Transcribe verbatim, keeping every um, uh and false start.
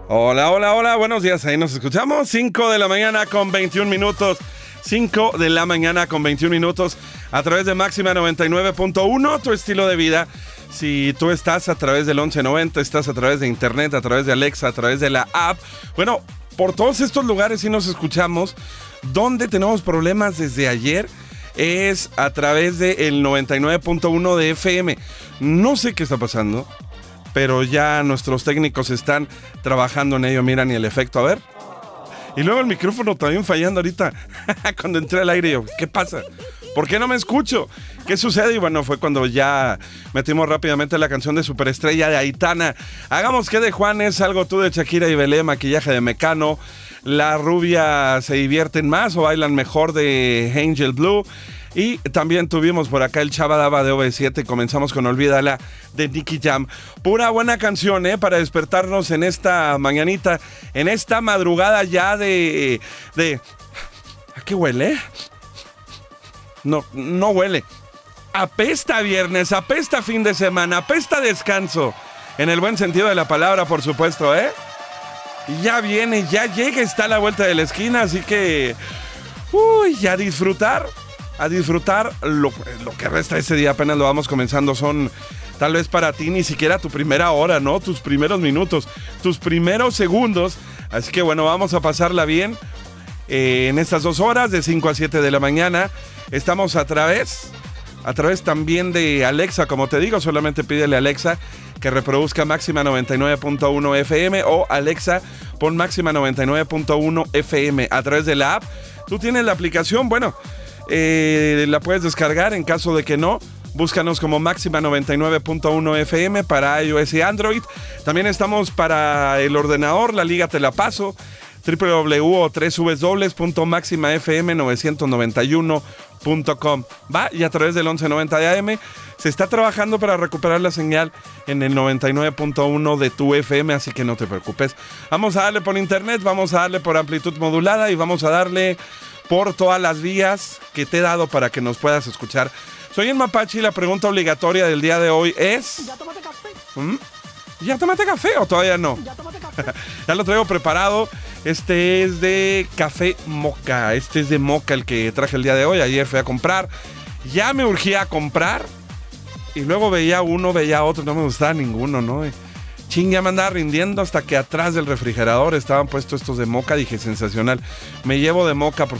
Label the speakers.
Speaker 1: Hola, hola, hola, buenos días, ahí nos escuchamos. cinco de la mañana con veintiún minutos. cinco de la mañana con veintiún minutos a través de Máxima noventa y nueve punto uno, tu estilo de vida. Si tú estás a través del once noventa, estás a través de internet, a través de Alexa, a través de la app. Bueno, por todos estos lugares sí nos escuchamos. Donde tenemos problemas desde ayer es a través del noventa y nueve punto uno de F M. No sé qué está pasando, pero ya nuestros técnicos están trabajando en ello. Mira, ni el efecto, a ver. Y luego el micrófono también fallando ahorita. Cuando entré al aire, yo, ¿qué pasa? ¿Por qué no me escucho? ¿Qué sucede? Y bueno, fue cuando ya metimos rápidamente la canción de Superestrella de Aitana. Hagamos que de Juanes, Algo tú de Shakira y Belé, Maquillaje de Mecano, La Rubia se divierten más o bailan mejor de Angel Blue. Y también tuvimos por acá el Chabadaba de O V siete. Comenzamos con Olvídala de Nicky Jam. Pura buena canción, ¿eh? Para despertarnos en esta mañanita, en esta madrugada ya de... de ¿a qué huele? No, no huele. Apesta viernes, apesta fin de semana, apesta descanso. En el buen sentido de la palabra, por supuesto, ¿eh? Ya viene, ya llega, está a la vuelta de la esquina, así que... Uy, ya disfrutar... A disfrutar lo, lo que resta ese día, apenas lo vamos comenzando. Son tal vez para ti ni siquiera tu primera hora, ¿no? Tus primeros minutos, tus primeros segundos. Así que bueno, vamos a pasarla bien eh, en estas dos horas, de cinco a siete de la mañana. Estamos a través, a través también de Alexa, como te digo. Solamente pídele a Alexa que reproduzca Máxima noventa y nueve punto uno F M o Alexa, pon Máxima noventa y nueve punto uno F M a través de la app. Tú tienes la aplicación, bueno... Eh, la puedes descargar. En caso de que no, búscanos como Máxima noventa y nueve punto uno F M para iOS y Android. También estamos para el ordenador, la liga te la paso, doble u doble u doble u o doble u doble u doble u punto máxima f m novecientos noventa y uno punto com. Va, y a través del once noventa de A M se está trabajando para recuperar la señal en el noventa y nueve punto uno de tu F M, así que no te preocupes. Vamos a darle por internet, vamos a darle por amplitud modulada y vamos a darle por todas las vías que te he dado para que nos puedas escuchar. Soy el Mapache y la pregunta obligatoria del día de hoy es...
Speaker 2: ¿Ya tomaste café?
Speaker 1: ¿Mm? ¿Ya tomaste café o todavía no?
Speaker 2: ¿Ya tomaste café?
Speaker 1: Ya lo traigo preparado. Este es de café moca. Este es de moca el que traje el día de hoy. Ayer fui a comprar. Ya me urgía a comprar. Y luego veía uno, veía otro. No me gustaba ninguno, ¿no? Ching, ya me andaba rindiendo hasta que atrás del refrigerador estaban puestos estos de moca. Dije, sensacional. Me llevo de moca, por